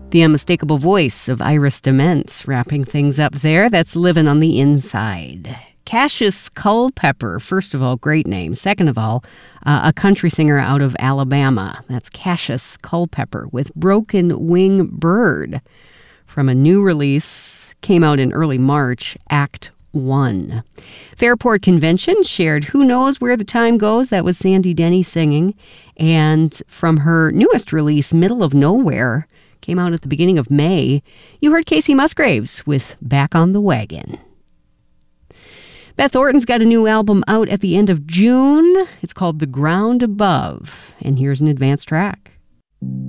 The unmistakable voice of Iris DeMents wrapping things up there. That's Living on the Inside. Cassius Culpepper, first of all, great name. Second of all, a country singer out of Alabama. That's Cassius Culpepper with Broken Wing Bird from a new release, came out in early March, Act 1. Fairport Convention shared Who Knows Where the Time Goes. That was Sandy Denny singing. And from her newest release, Middle of Nowhere, came out at the beginning of May, you heard Casey Musgraves with Back on the Wagon. Beth Orton's got a new album out at the end of June. It's called The Ground Above, and here's an advanced track.